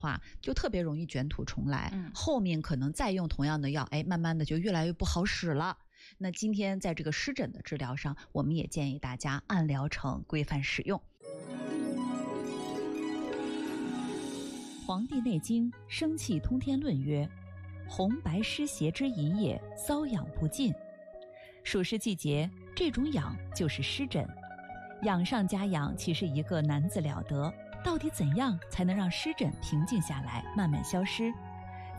话，就特别容易卷土重来，后面可能再用同样的药，慢慢的就越来越不好使了。那今天在这个湿疹的治疗上，我们也建议大家按疗程规范使用。黄帝内经生气通天论曰：红白湿邪之淫也，瘙痒不尽。暑湿季节，这种痒就是湿疹，痒上加痒其实一个难字了得，到底怎样才能让湿疹平静下来，慢慢消失？